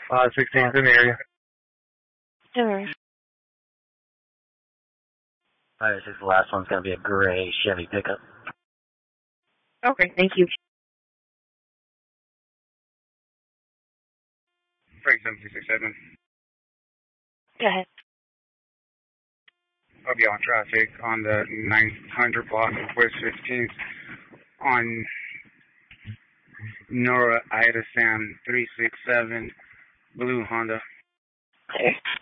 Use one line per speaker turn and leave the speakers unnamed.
16th in the area.
Sure.
Alright, the last one's going to be a gray Chevy pickup.
Okay, thank you.
Frank 7267.
Go ahead.
I'll be on traffic on the 900 block of West 15th on Nora Ida Sam 367 blue Honda.
Okay.